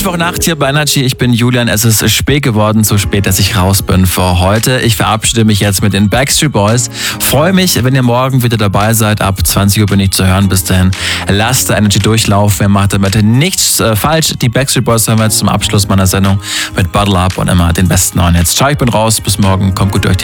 Mittwochnacht hier bei Energy. Ich bin Julian. Es ist spät geworden, so spät, dass ich raus bin für heute. Ich verabschiede mich jetzt mit den Backstreet Boys. Freue mich, wenn ihr morgen wieder dabei seid. Ab 20 Uhr bin ich zu hören. Bis dahin lasst Energy durchlaufen. Ihr macht damit nichts falsch. Die Backstreet Boys hören wir jetzt zum Abschluss meiner Sendung mit Bottle Up und immer den besten neuen Hits. Ciao, ich bin raus. Bis morgen. Kommt gut durch die